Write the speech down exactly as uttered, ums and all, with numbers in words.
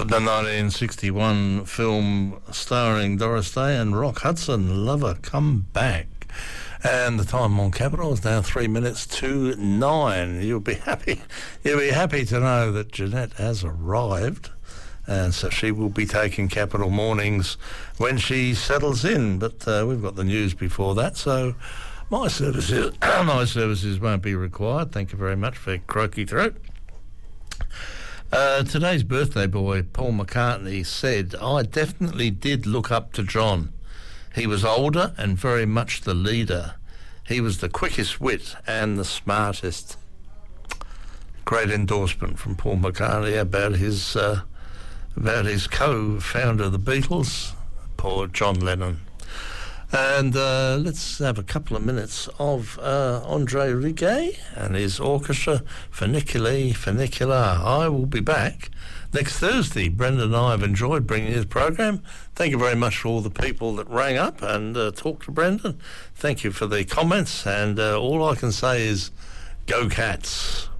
The nineteen sixty-one film starring Doris Day and Rock Hudson, Lover Come Back. And the time on Capital is now three minutes to nine. You'll be happy. You'll be happy to know that Jeanette has arrived, and so she will be taking Capital mornings when she settles in. But uh, we've got the news before that, so my services, my services won't be required. Thank you very much for croaky throat. Uh, today's birthday boy, Paul McCartney, said, "I definitely did look up to John. He was older and very much the leader. He was the quickest wit and the smartest." Great endorsement from Paul McCartney about his uh, about his co-founder of the Beatles, poor John Lennon. And uh, let's have a couple of minutes of uh, Andre Rieu and his orchestra, Funiculi Funicular. I will be back next Thursday. Brendan and I have enjoyed bringing his program. Thank you very much for all the people that rang up and uh, talked to Brendan. Thank you for the comments, and uh, all I can say is, go Cats.